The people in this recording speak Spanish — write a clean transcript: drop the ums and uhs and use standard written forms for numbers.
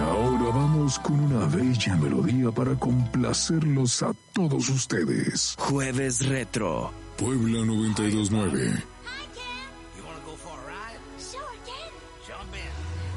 ahora vamos con una bella melodía para complacerlos a todos ustedes. Jueves Retro. Puebla 92.9. Hi, Ken. You wanna go for a ride? Sure, Ken. Jump in.